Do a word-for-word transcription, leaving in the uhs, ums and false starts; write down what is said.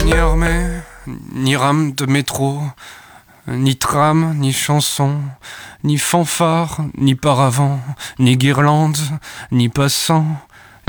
ni armée, ni rame de métro, ni tram, ni chanson, ni fanfare, ni paravent, ni guirlande, ni passant,